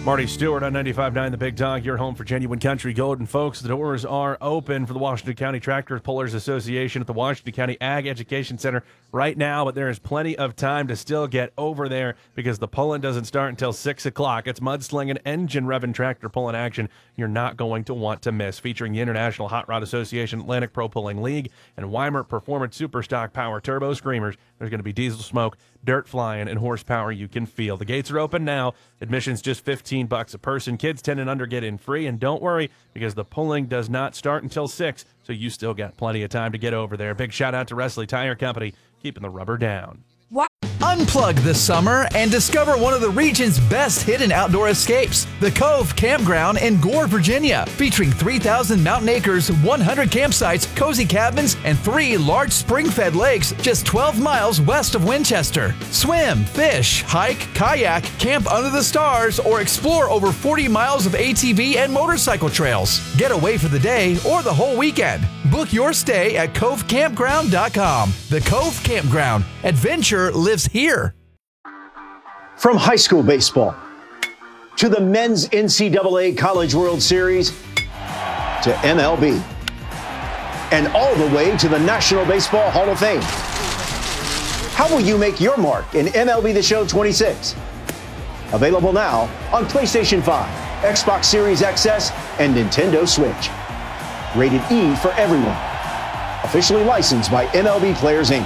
Marty Stewart on 95.9 The Big Dog, your home for genuine country gold. And folks, the doors are open for the Washington County Tractor Pullers Association at the Washington County Ag Education Center right now, but there is plenty of time to still get over there because the pulling doesn't start until 6 o'clock. It's mudslinging, engine revving, tractor pulling action you're not going to want to miss, featuring the International Hot Rod Association, Atlantic Pro Pulling League, and Weimer Performance Superstock Power Turbo Screamers. There's going to be diesel smoke, dirt flying, and horsepower you can feel. The gates are open now. Admission's just $15 a person. Kids 10 and under get in free, and don't worry because the pulling does not start until 6, so you still got plenty of time to get over there. Big shout out to Wesley Tire Company, keeping the rubber down. Unplug this summer and discover one of the region's best hidden outdoor escapes, the Cove Campground in Gore, Virginia, featuring 3,000 mountain acres, 100 campsites, cozy cabins, and 3 large spring-fed lakes just 12 miles west of Winchester. Swim, fish, hike, kayak, camp under the stars, or explore over 40 miles of ATV and motorcycle trails. Get away for the day or the whole weekend. Book your stay at covecampground.com. The Cove Campground. Adventure lives here. From high school baseball to the men's NCAA College World Series to MLB and all the way to the National Baseball Hall of Fame. How will you make your mark in MLB The Show 26? Available now on PlayStation 5, Xbox Series XS, and Nintendo Switch. Rated E for everyone. Officially licensed by MLB Players, Inc.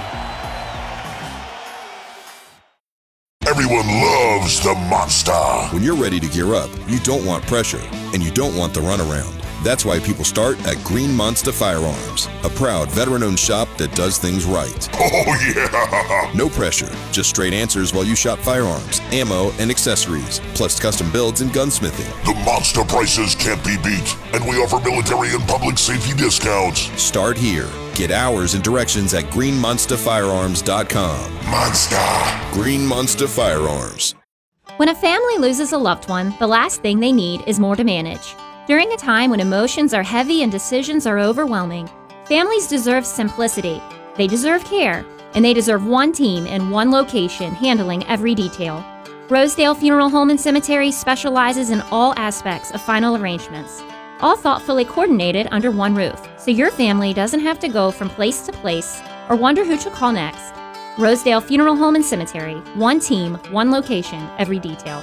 Everyone loves the Monster. When you're ready to gear up, you don't want pressure, and you don't want the runaround. That's why people start at Green Monster Firearms, a proud veteran-owned shop that does things right. Oh, yeah! No pressure, just straight answers while you shop firearms, ammo, and accessories, plus custom builds and gunsmithing. The Monster prices can't be beat, and we offer military and public safety discounts. Start here. Get hours and directions at greenmonsterfirearms.com. Monster! Green Monster Firearms. When a family loses a loved one, the last thing they need is more to manage. During a time when emotions are heavy and decisions are overwhelming, families deserve simplicity, they deserve care, and they deserve one team in one location handling every detail. Rosedale Funeral Home and Cemetery specializes in all aspects of final arrangements, all thoughtfully coordinated under one roof, so your family doesn't have to go from place to place or wonder who to call next. Rosedale Funeral Home and Cemetery, one team, one location, every detail.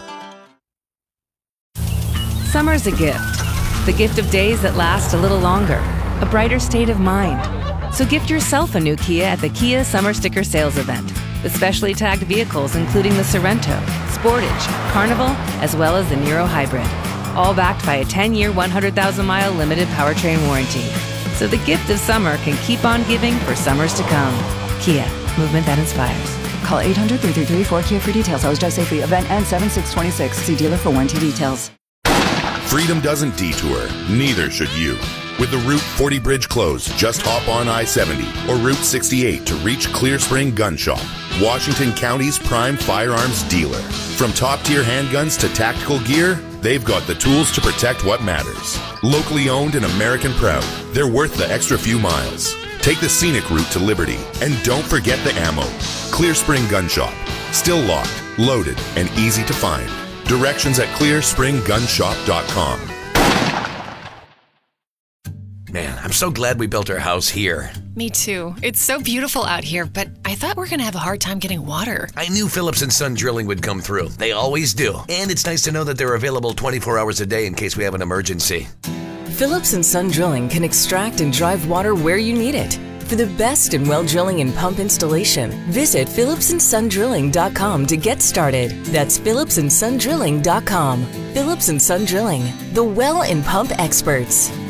Summer's a gift. The gift of days that last a little longer, a brighter state of mind. So gift yourself a new Kia at the Kia Summer Sticker Sales Event, with specially tagged vehicles including the Sorento, Sportage, Carnival, as well as the Niro Hybrid. All backed by a 10-year, 100,000-mile limited powertrain warranty. So the gift of summer can keep on giving for summers to come. Kia, movement that inspires. Call 800-333-4KIA for details. How's Drive Safely? Event ends 7/6/26. See dealer for warranty details. Freedom doesn't detour, neither should you. With the Route 40 bridge closed, just hop on I-70 or Route 68 to reach Clear Spring Gun Shop, Washington County's prime firearms dealer. From top-tier handguns to tactical gear, they've got the tools to protect what matters. Locally owned and American proud, they're worth the extra few miles. Take the scenic route to Liberty, and don't forget the ammo. Clear Spring Gun Shop, still locked, loaded, and easy to find. Directions at clearspringgunshop.com. Man, I'm so glad we built our house here. Me too. It's so beautiful out here, but I thought we were going to have a hard time getting water. I knew Phillips & Son Drilling would come through. They always do. And it's nice to know that they're available 24 hours a day in case we have an emergency. Phillips & Son Drilling can extract and drive water where you need it. For the best in well drilling and pump installation, visit phillipsandsondrilling.com to get started. That's phillipsandsondrilling.com. Phillips & Son Drilling, the well and pump experts.